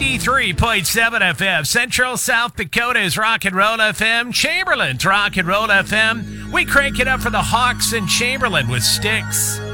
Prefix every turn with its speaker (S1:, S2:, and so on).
S1: 93.7 FM. Central South Dakota's Rock and Roll FM. Chamberlain's Rock and Roll FM. We crank it up for the Hawks and Chamberlain with Styx.